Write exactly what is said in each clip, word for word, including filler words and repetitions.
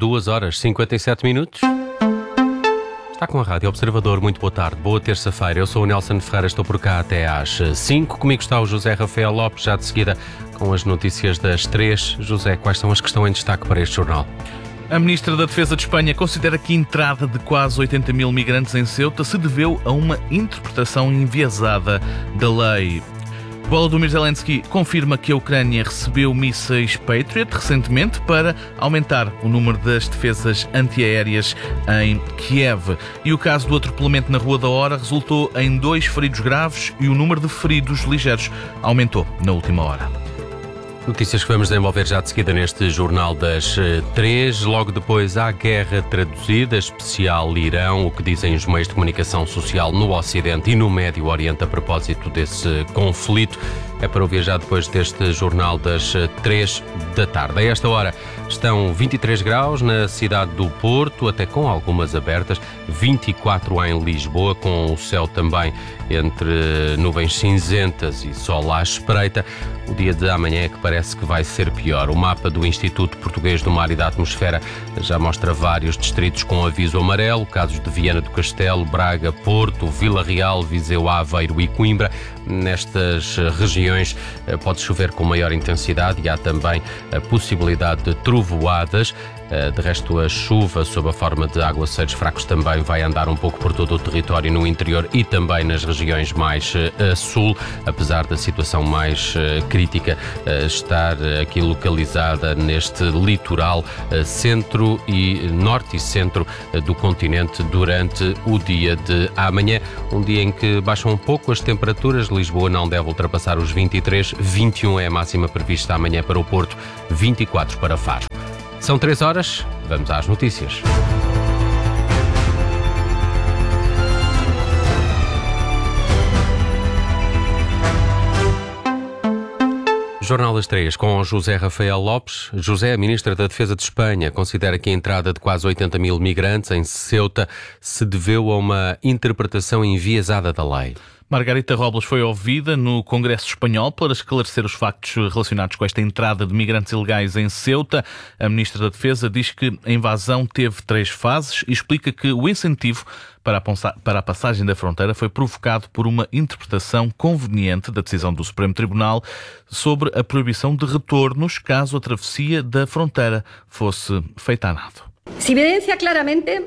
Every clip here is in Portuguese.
duas horas e cinquenta e sete minutos. Está com a Rádio Observador, muito boa tarde, boa terça-feira. Eu sou o Nelson Ferreira, estou por cá até às cinco. Comigo está o José Rafael Lopes, já de seguida com as notícias das três. José, quais são as que estão em destaque para este jornal? A Ministra da Defesa de Espanha considera que a entrada de quase oitenta mil migrantes em Ceuta se deveu a uma interpretação enviesada da lei. Volodymyr Zelensky confirma que a Ucrânia recebeu mísseis Patriot recentemente para aumentar o número das defesas antiaéreas em Kiev. E o caso do atropelamento na Rua da Hora resultou em dois feridos graves e o número de feridos ligeiros aumentou na última hora. Notícias que vamos desenvolver já de seguida neste Jornal das Três. Logo depois há guerra traduzida, especial Irão, o que dizem os meios de comunicação social no Ocidente e no Médio Oriente a propósito desse conflito. É para ouvir já depois deste Jornal das Três da tarde. A esta hora estão vinte e três graus na cidade do Porto, até com algumas abertas, vinte e quatro em Lisboa, com o céu também entre nuvens cinzentas e sol à espreita. O dia de amanhã é que parece que vai ser pior. O mapa do Instituto Português do Mar e da Atmosfera já mostra vários distritos com aviso amarelo, casos de Viana do Castelo, Braga, Porto, Vila Real, Viseu, Aveiro e Coimbra. Nestas regiões pode chover com maior intensidade e há também a possibilidade de trovoadas. De resto, a chuva sob a forma de aguaceiros fracos também vai andar um pouco por todo o território no interior e também nas regiões mais a sul, apesar da situação mais crítica estar aqui localizada neste litoral centro e norte e centro do continente durante o dia de amanhã. Um dia em que baixam um pouco as temperaturas. Lisboa não deve ultrapassar os vinte e três, vinte e um é a máxima prevista amanhã para o Porto, vinte e quatro para Faro. São três horas, vamos às notícias. Jornal das Três, com José Rafael Lopes. José, a Ministra da Defesa de Espanha, considera que a entrada de quase oitenta mil migrantes em Ceuta se deveu a uma interpretação enviesada da lei. Margarita Robles foi ouvida no Congresso Espanhol para esclarecer os factos relacionados com esta entrada de migrantes ilegais em Ceuta. A Ministra da Defesa diz que a invasão teve três fases e explica que o incentivo para a, para a passagem da fronteira foi provocado por uma interpretação conveniente da decisão do Supremo Tribunal sobre a proibição de retornos caso a travessia da fronteira fosse feita a nado. Se evidencia claramente.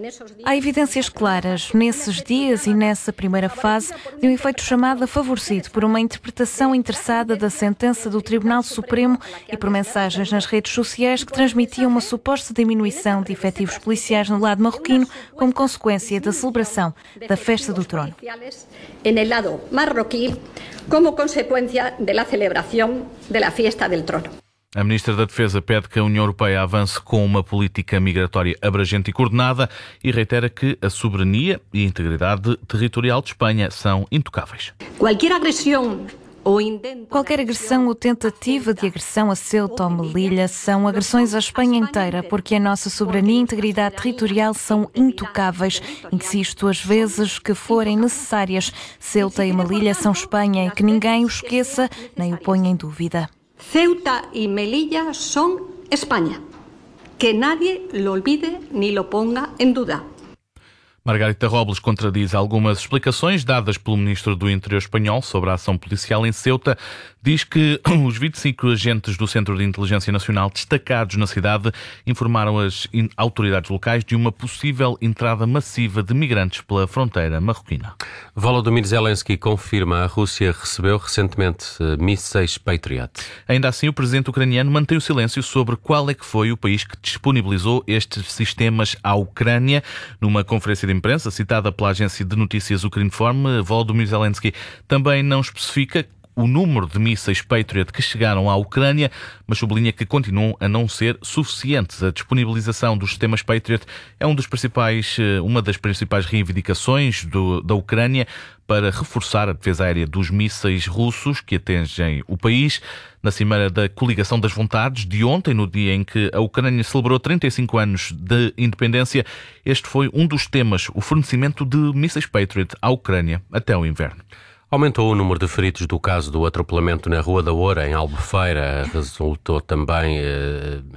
Há evidências claras nesses dias e nessa primeira fase de um efeito chamada favorecido por uma interpretação interessada da sentença do Tribunal Supremo e por mensagens nas redes sociais que transmitiam uma suposta diminuição de efetivos policiais no lado marroquino como consequência da celebração da Festa do Trono. En el lado marroquí como consecuencia de la celebración de la Fiesta del Trono. A Ministra da Defesa pede que a União Europeia avance com uma política migratória abrangente e coordenada e reitera que a soberania e a integridade territorial de Espanha são intocáveis. Qualquer agressão ou intento... Qualquer agressão ou tentativa de agressão a Ceuta ou Melilla são agressões à Espanha inteira, porque a nossa soberania e integridade territorial são intocáveis. Insisto as vezes que forem necessárias. Ceuta e Melilla são Espanha e que ninguém o esqueça nem o ponha em dúvida. Ceuta y Melilla son España. Que nadie lo olvide ni lo ponga en duda. Margarita Robles contradiz algumas explicações dadas pelo Ministro do Interior espanhol sobre a ação policial em Ceuta. Diz que os vinte e cinco agentes do Centro de Inteligência Nacional destacados na cidade informaram as autoridades locais de uma possível entrada massiva de migrantes pela fronteira marroquina. Volodymyr Zelensky confirma que a Rússia recebeu recentemente mísseis Patriot. Ainda assim, o presidente ucraniano mantém o silêncio sobre qual é que foi o país que disponibilizou estes sistemas à Ucrânia. Numa conferência de imprensa citada pela agência de notícias Ukrinform, Volodymyr Zelensky também não especifica o número de mísseis Patriot que chegaram à Ucrânia, mas sublinha que continuam a não ser suficientes. A disponibilização dos sistemas Patriot é um dos principais, uma das principais reivindicações do, da Ucrânia para reforçar a defesa aérea dos mísseis russos que atingem o país. Na Cimeira da Coligação das Vontades de ontem, no dia em que a Ucrânia celebrou trinta e cinco anos de independência, este foi um dos temas, o fornecimento de mísseis Patriot à Ucrânia até o inverno. Aumentou o número de feridos do caso do atropelamento na Rua da Oura, em Albufeira. Resultou também,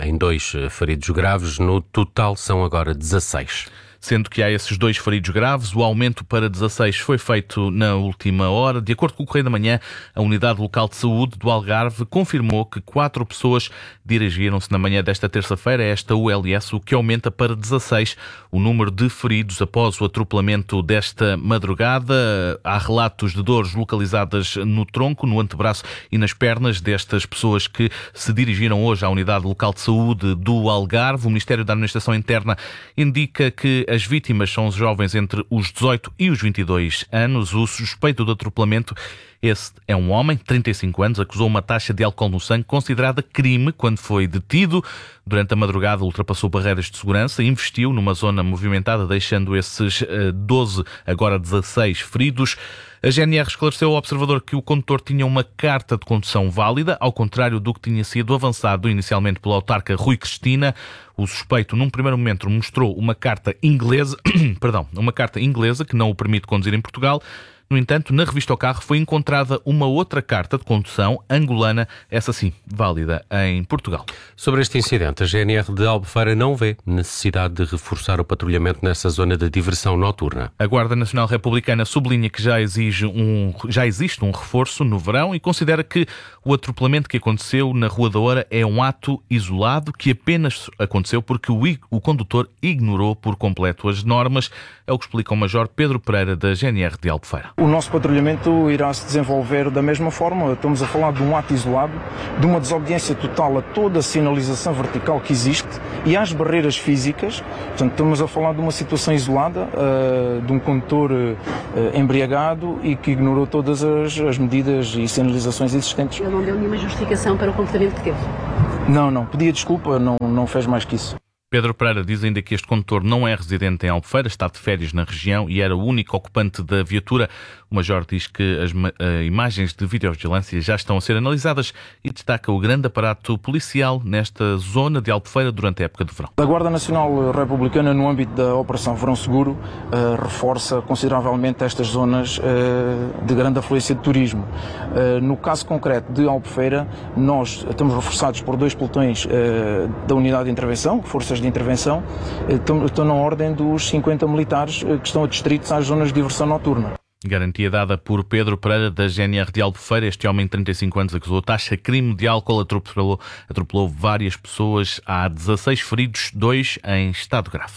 em dois feridos graves. No total são agora dezasseis. Sendo que há esses dois feridos graves, o aumento para dezasseis foi feito na última hora. De acordo com o Correio da Manhã, a Unidade Local de Saúde do Algarve confirmou que quatro pessoas dirigiram-se na manhã desta terça-feira a esta U L S, o que aumenta para dezasseis o número de feridos após o atropelamento desta madrugada. Há relatos de dores localizadas no tronco, no antebraço e nas pernas destas pessoas que se dirigiram hoje à Unidade Local de Saúde do Algarve. O Ministério da Administração Interna indica que as vítimas são os jovens entre os dezoito e os vinte e dois anos. O suspeito do atropelamento, esse é um homem, trinta e cinco anos, acusou uma taxa de álcool no sangue considerada crime quando foi detido. Durante a madrugada ultrapassou barreiras de segurança e investiu numa zona movimentada, deixando esses doze, agora dezasseis, feridos. A G N R esclareceu ao observador que o condutor tinha uma carta de condução válida, ao contrário do que tinha sido avançado inicialmente pelo autarca Rui Cristina. O suspeito, num primeiro momento, mostrou uma carta inglesa, perdão, uma carta inglesa que não o permite conduzir em Portugal. No entanto, na revista ao carro foi encontrada uma outra carta de condução angolana, essa sim, válida em Portugal. Sobre este incidente, a G N R de Albufeira não vê necessidade de reforçar o patrulhamento nessa zona de diversão noturna. A Guarda Nacional Republicana sublinha que já, exige um, já existe um reforço no verão e considera que o atropelamento que aconteceu na Rua da Oura é um ato isolado que apenas aconteceu porque o, o condutor ignorou por completo as normas. É o que explica o Major Pedro Pereira, da G N R de Albufeira. O nosso patrulhamento irá se desenvolver da mesma forma. Estamos a falar de um ato isolado, de uma desobediência total a toda a sinalização vertical que existe e às barreiras físicas. Portanto, estamos a falar de uma situação isolada, uh, de um condutor uh, embriagado e que ignorou todas as, as medidas e sinalizações existentes. Ele não deu nenhuma justificação para o comportamento que teve? Não, não. Pedia desculpa, não, não fez mais que isso. Pedro Pereira diz ainda que este condutor não é residente em Albufeira, está de férias na região e era o único ocupante da viatura. O Major diz que as uh, imagens de videovigilância já estão a ser analisadas e destaca o grande aparato policial nesta zona de Albufeira durante a época de verão. A Guarda Nacional Republicana, no âmbito da Operação Verão Seguro, uh, reforça consideravelmente estas zonas uh, de grande afluência de turismo. Uh, no caso concreto de Albufeira, nós estamos reforçados por dois pelotões uh, da Unidade de Intervenção, Forças de intervenção, estão, estão na ordem dos cinquenta militares que estão adstritos às zonas de diversão noturna. Garantia dada por Pedro Pereira, da G N R de Albufeira. Este homem de trinta e cinco anos acusou taxa crime de álcool, atropelou, atropelou várias pessoas. Há dezasseis feridos, dois em estado grave.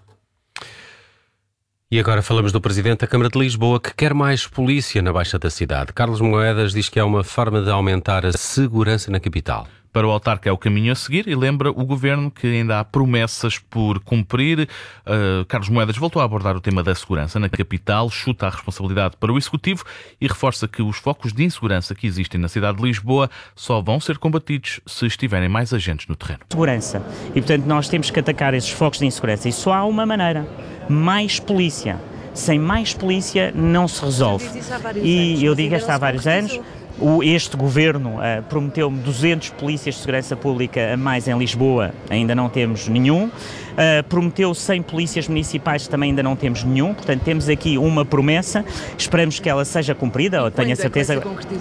E agora falamos do Presidente da Câmara de Lisboa, que quer mais polícia na Baixa da cidade. Carlos Moedas diz que é uma forma de aumentar a segurança na capital. Para o autarca é o caminho a seguir e lembra o Governo que ainda há promessas por cumprir. Uh, Carlos Moedas voltou a abordar o tema da segurança na capital, chuta a responsabilidade para o Executivo e reforça que os focos de insegurança que existem na cidade de Lisboa só vão ser combatidos se estiverem mais agentes no terreno. Segurança. E, portanto, nós temos que atacar esses focos de insegurança. E só há uma maneira. Mais polícia. Sem mais polícia não se resolve. E eu digo isto há vários anos. Este Governo uh, prometeu-me duzentos polícias de segurança pública a mais em Lisboa, ainda não temos nenhum. Uh, prometeu cem polícias municipais, também ainda não temos nenhum. Portanto, temos aqui uma promessa, esperamos que ela seja cumprida, ou tenho a certeza...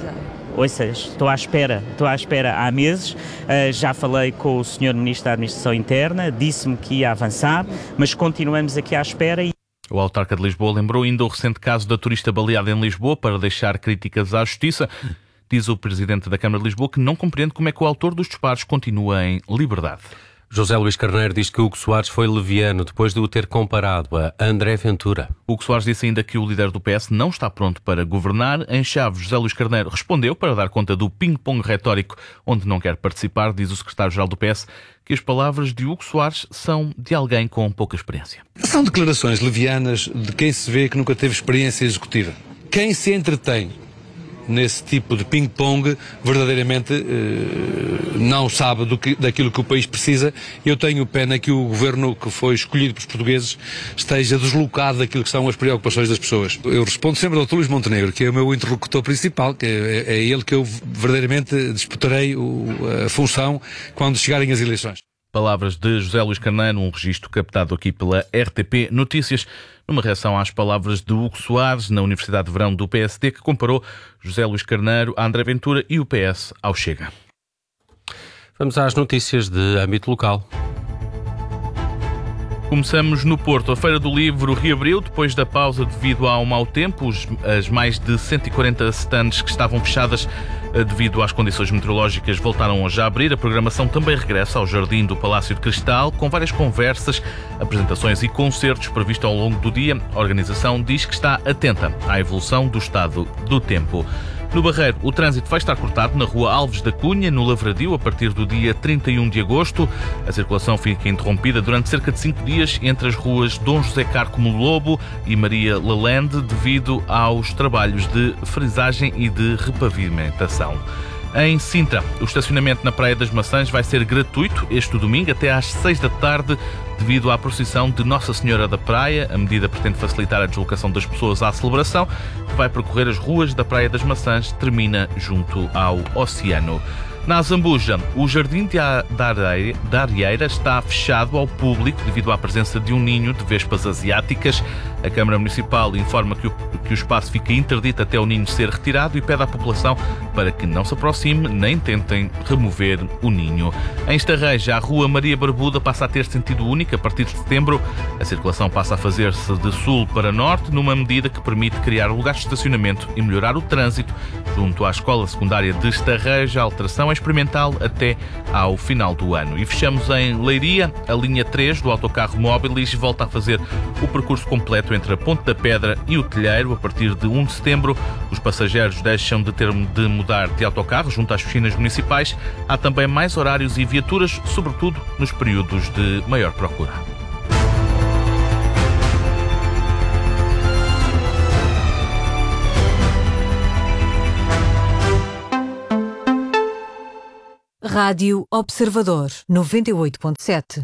Ouça, estou à espera, estou à espera há meses, uh, já falei com o senhor Ministro da Administração Interna, disse-me que ia avançar, mas continuamos aqui à espera e... O autarca de Lisboa lembrou ainda o recente caso da turista baleada em Lisboa para deixar críticas à Justiça. Diz o Presidente da Câmara de Lisboa que não compreende como é que o autor dos disparos continua em liberdade. José Luís Carneiro diz que Hugo Soares foi leviano depois de o ter comparado a André Ventura. Hugo Soares disse ainda que o líder do P S não está pronto para governar. Em Chaves, José Luís Carneiro respondeu para dar conta do ping-pong retórico onde não quer participar. Diz o secretário-geral do P S que as palavras de Hugo Soares são de alguém com pouca experiência. São declarações levianas de quem se vê que nunca teve experiência executiva. Quem se entretém nesse tipo de ping-pong verdadeiramente eh, não sabe do que, daquilo que o país precisa. Eu tenho pena que o governo que foi escolhido pelos portugueses esteja deslocado daquilo que são as preocupações das pessoas. Eu respondo sempre ao doutor Luís Montenegro, que é o meu interlocutor principal, que é, é ele que eu verdadeiramente disputarei o, a função quando chegarem as eleições. Palavras de José Luís Carneiro, um registro captado aqui pela R T P Notícias, numa reação às palavras de Hugo Soares na Universidade de Verão do P S D, que comparou José Luís Carneiro a André Ventura e o P S ao Chega. Vamos às notícias de âmbito local. Começamos no Porto. A Feira do Livro reabriu depois da pausa devido ao mau tempo. Os, as mais de cento e quarenta stands que estavam fechadas devido às condições meteorológicas voltaram hoje a abrir. A programação também regressa ao Jardim do Palácio de Cristal, com várias conversas, apresentações e concertos previstos ao longo do dia. A organização diz que está atenta à evolução do estado do tempo. No Barreiro, o trânsito vai estar cortado na rua Alves da Cunha, no Lavradio, a partir do dia trinta e um de agosto. A circulação fica interrompida durante cerca de cinco dias entre as ruas Dom José Cárcamo Lobo e Maria Lalande, devido aos trabalhos de frisagem e de repavimentação. Em Sintra, o estacionamento na Praia das Maçãs vai ser gratuito este domingo até às seis da tarde, devido à procissão de Nossa Senhora da Praia. A medida pretende facilitar a deslocação das pessoas à celebração, que vai percorrer as ruas da Praia das Maçãs, termina junto ao oceano. Na Azambuja, o Jardim da Arieira está fechado ao público devido à presença de um ninho de vespas asiáticas. A Câmara Municipal informa que o, que o espaço fica interdito até o ninho ser retirado e pede à população para que não se aproxime nem tentem remover o ninho. Em Estarreja, a Rua Maria Barbuda passa a ter sentido único a partir de setembro. A circulação passa a fazer-se de sul para norte, numa medida que permite criar lugares de estacionamento e melhorar o trânsito junto à Escola Secundária de Estarreja. A alteração é experimental até ao final do ano. E fechamos em Leiria. A linha três do autocarro Móbilis volta a fazer o percurso completo entre a Ponte da Pedra e o Telheiro. A partir de um de setembro, os passageiros deixam de ter de mudar de autocarro junto às oficinas municipais. Há também mais horários e viaturas, sobretudo nos períodos de maior procura. Rádio Observador, noventa e oito ponto sete.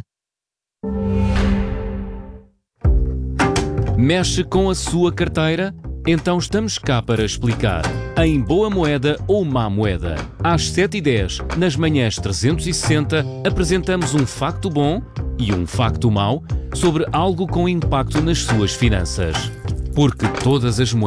Mexe com a sua carteira? Então estamos cá para explicar. Em boa moeda ou má moeda. Às sete e dez, nas manhãs trezentos e sessenta, apresentamos um facto bom e um facto mau sobre algo com impacto nas suas finanças. Porque todas as moedas